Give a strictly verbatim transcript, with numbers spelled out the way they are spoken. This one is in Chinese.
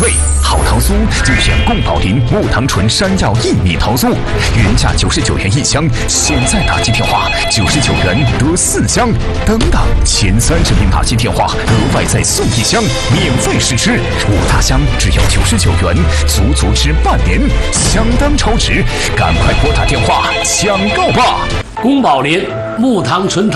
费，好糖酥就选宫保林木糖醇山药薏米糖酥，原价九十九元一箱，现在打进电话九十九元得四箱，等等，前三十名打进电话额外再送一箱，免费试吃，五大箱只要九十九元，足足吃半年，相当超值，赶快拨打电话抢购吧！ 宫保林木糖醇糖。